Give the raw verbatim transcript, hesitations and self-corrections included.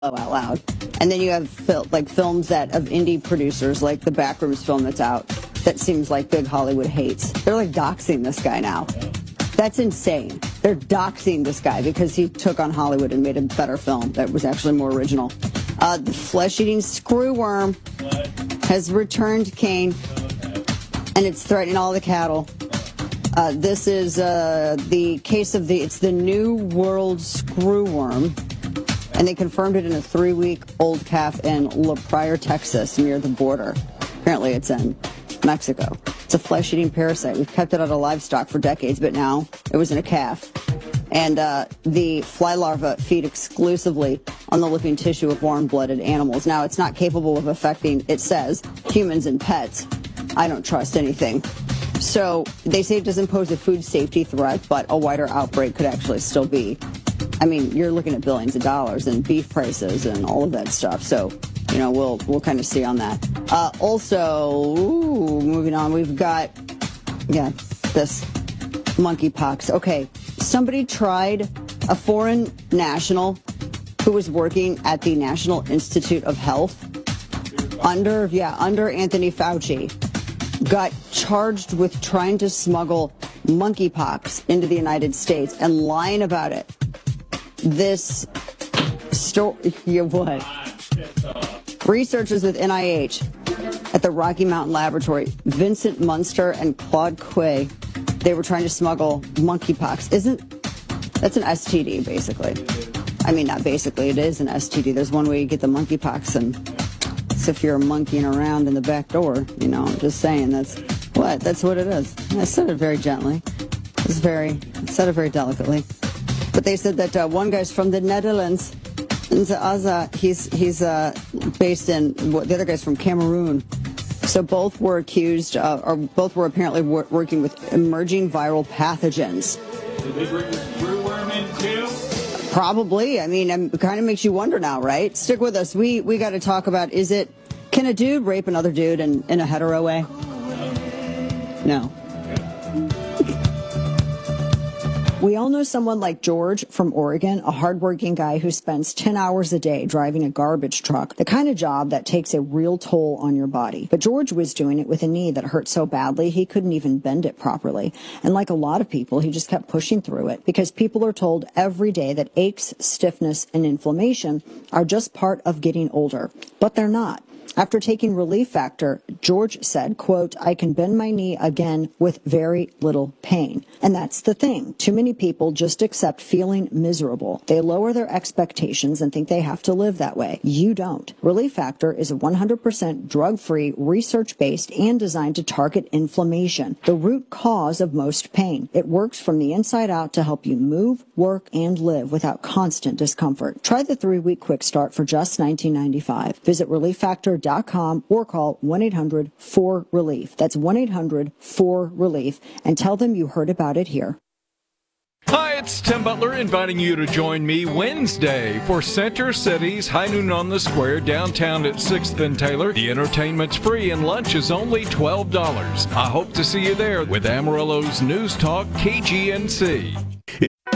out loud. And then you have fil- like films that of indie producers, like the Backrooms film that's out, that seems like big Hollywood hates. They're like doxing this guy now. That's insane. They're doxing this guy because he took on Hollywood and made a better film that was actually more original. Uh, the flesh-eating screwworm has returned, Kane, and it's threatening all the cattle. Uh, this is uh, the case of the, it's the New World screwworm, and they confirmed it in a three-week-old calf in La Pryor, Texas, near the border. Apparently it's in Mexico. It's a flesh-eating parasite. We've kept it out of livestock for decades, but now it was in a calf. And uh, the fly larvae feed exclusively on the living tissue of warm-blooded animals. Now, it's not capable of affecting, it says, humans and pets. I don't trust anything. So they say it doesn't pose a food safety threat, but a wider outbreak could actually still be. I mean, you're looking at billions of dollars and beef prices and all of that stuff. So, you know, we'll we'll kind of see on that. Uh, also, ooh, moving on, we've got, yeah, this monkeypox. Okay, somebody tried, a foreign national who was working at the National Institute of Health under, yeah, under Anthony Fauci, got charged with trying to smuggle monkeypox into the United States and lying about it. This story, yeah, what? Researchers with N I H at the Rocky Mountain Laboratory, Vincent Munster and Claude Quay, they were trying to smuggle monkeypox. Isn't, that's an S T D, basically. I mean, not basically, it is an S T D. There's one way you get the monkeypox, and it's if you're monkeying around in the back door, you know, I'm just saying, that's what, that's what it is. I said it very gently. It's very, I said it very delicately. But they said that uh, one guy's from the Netherlands, Nzaza, he's he's uh, based in, the other guy's from Cameroon. So both were accused, uh, or both were apparently wor- working with emerging viral pathogens. Did they bring the screwworm in too? Probably. I mean, it kind of makes you wonder now, right? Stick with us. We we got to talk about, is it, can a dude rape another dude in, in a hetero way? No. We all know someone like George from Oregon, a hardworking guy who spends ten hours a day driving a garbage truck, the kind of job that takes a real toll on your body. But George was doing it with a knee that hurt so badly he couldn't even bend it properly. And like a lot of people, he just kept pushing through it because people are told every day that aches, stiffness, and inflammation are just part of getting older. But they're not. After taking Relief Factor, George said, quote, I can bend my knee again with very little pain. And that's the thing. Too many people just accept feeling miserable. They lower their expectations and think they have to live that way. You don't. Relief Factor is a one hundred percent drug-free, research-based, and designed to target inflammation, the root cause of most pain. It works from the inside out to help you move, work, and live without constant discomfort. Try the three-week quick start for just nineteen ninety-five. Visit relief factor dot com or call one eight hundred four relief. That's one eight hundred four relief and tell them you heard about it here. Hi, it's Tim Butler inviting you to join me Wednesday for Center City's High Noon on the Square downtown at sixth and Taylor. The entertainment's free and lunch is only twelve dollars. I hope to see you there with Amarillo's News Talk K G N C.